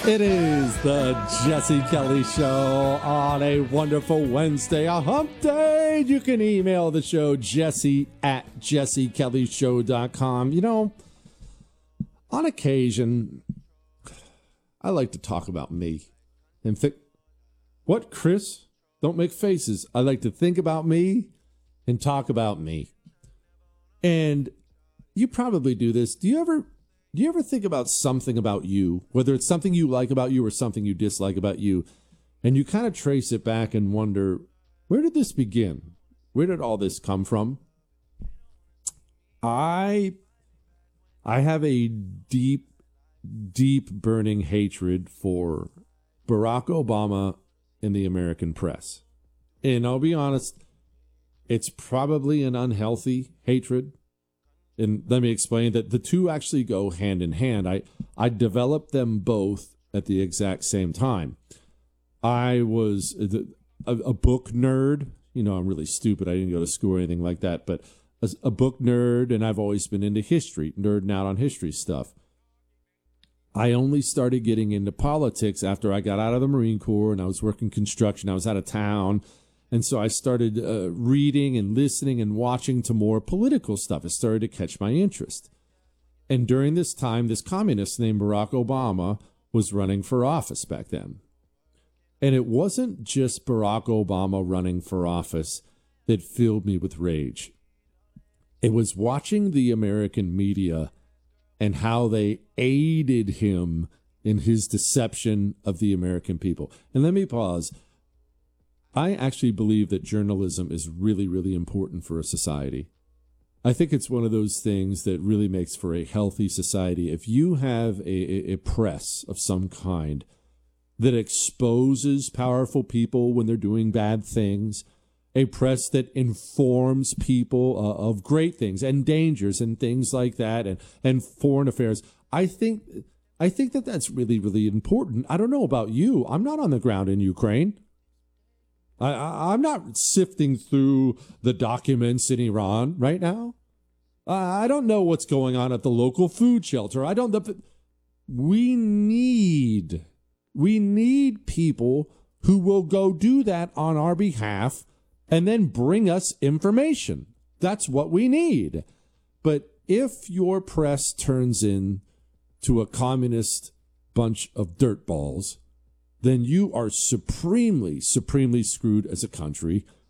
It is the Jesse Kelly Show on a wonderful Wednesday, a hump day. You can email the show, jesse@jessekellyshow.com. You know, on occasion, I like to talk about me and think, what, Chris? Don't make faces. I like to think about me and talk about me. And you probably do this. Do you ever think about something about you, whether it's something you like about you or something you dislike about you, and you kind of trace it back and wonder, where did this begin? Where did all this come from? I have a deep, deep burning hatred for Barack Obama and the American press. And I'll be honest, it's probably an unhealthy hatred. And let me explain that the two actually go hand in hand. I developed them both at the exact same time. I was a book nerd. You know, I'm really stupid. I didn't go to school or anything like that. But a book nerd, and I've always been into history, nerding out on history stuff. I only started getting into politics after I got out of the Marine Corps and I was working construction. I was out of town. And so I started reading and listening and watching to more political stuff. It started to catch my interest. And during this time, this communist named Barack Obama was running for office back then. And it wasn't just Barack Obama running for office that filled me with rage. It was watching the American media and how they aided him in his deception of the American people. And let me pause. I actually believe that journalism is really, really important for a society. I think it's one of those things that really makes for a healthy society. If you have a press of some kind that exposes powerful people when they're doing bad things, a press that informs people of great things and dangers and things like that, and foreign affairs, I think that that's really, really important. I don't know about you. I'm not on the ground in Ukraine. I'm not sifting through the documents in Iran right now. I don't know what's going on at the local food shelter. We need people who will go do that on our behalf and then bring us information. That's what we need. But if your press turns into a communist bunch of dirtballs, then you are supremely, supremely screwed as a country